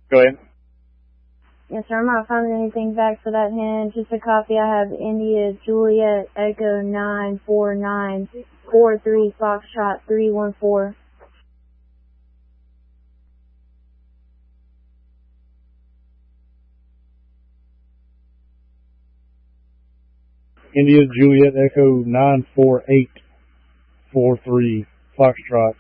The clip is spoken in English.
Go ahead. Yes, sir. I'm not finding anything back for that hand. Just a copy. I have India Juliet Echo 94943 Foxtrot 314. India Juliet Echo 94843 Foxtrot